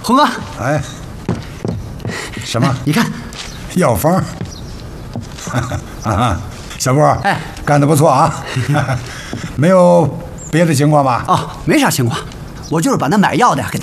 红哥， 哎，什么？ 你看， 药方。啊，小郭， 哎， 干得不错啊！没有别的情况吧？ 哦，没啥情况，我就是把那买药的给